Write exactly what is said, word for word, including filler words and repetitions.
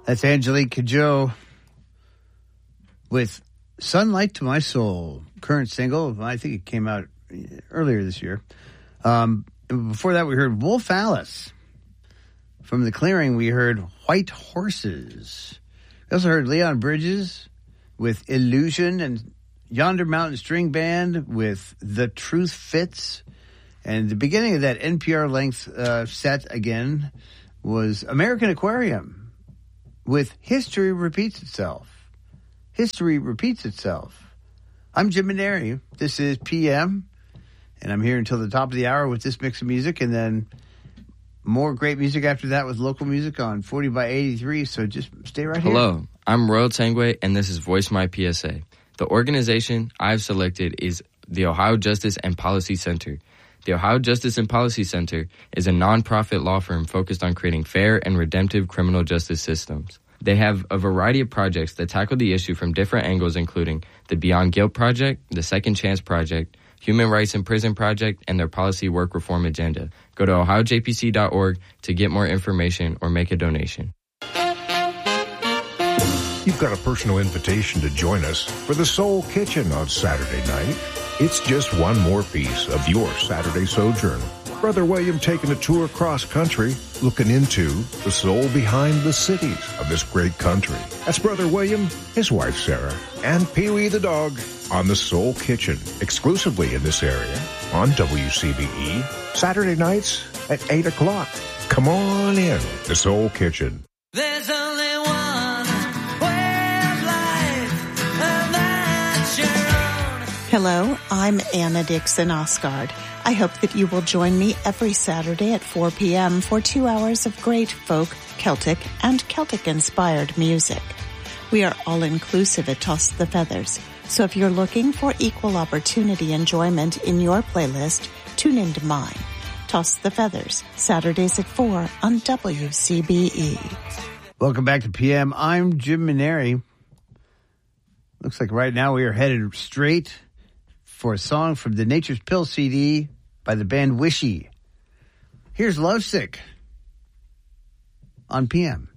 That's Angelique Kidjo with Sunlight to My Soul, current single. I think it came out earlier this year. Um, before that, we heard Wolf Alice. From The Clearing, we heard White Horses. We also heard Leon Bridges with Illusion and Yonder Mountain String Band with The Truth Fits. And the beginning of that N P R length uh, set again was American Aquarium with History Repeats Itself. History Repeats Itself. I'm Jim Maneri. This is P M, and I'm here until the top of the hour with this mix of music, and then more great music after that with local music on forty by eighty-three, so just stay right here. Hello, I'm Royal Tangwe, and this is Voice My P S A. The organization I've selected is the Ohio Justice and Policy Center. The Ohio Justice and Policy Center is a nonprofit law firm focused on creating fair and redemptive criminal justice systems. They have a variety of projects that tackle the issue from different angles, including the Beyond Guilt Project, the Second Chance Project, Human Rights in Prison Project, and their policy work reform agenda. Go to ohio j p c dot org to get more information or make a donation. You've got a personal invitation to join us for the Soul Kitchen on Saturday night. It's just one more piece of your Saturday sojourn. Brother William taking a tour cross country, looking into the soul behind the cities of this great country. That's Brother William, his wife Sarah, and Pee-wee the dog on the Soul Kitchen, exclusively in this area on W C B E, Saturday nights at eight o'clock. Come on in, the Soul Kitchen. There's only one way of life, and that's your own. Hello, I'm Anna Dixon Osgard. I hope that you will join me every Saturday at four p.m. for two hours of great folk, Celtic, and Celtic-inspired music. We are all-inclusive at Toss the Feathers, so if you're looking for equal opportunity enjoyment in your playlist, tune into mine. Toss the Feathers, Saturdays at four on W C B E. Welcome back to P M. I'm Jim Maneri. Looks like right now we are headed straight for a song from the Nature's Pill C D by the band Wishy. Here's Lovesick on P M.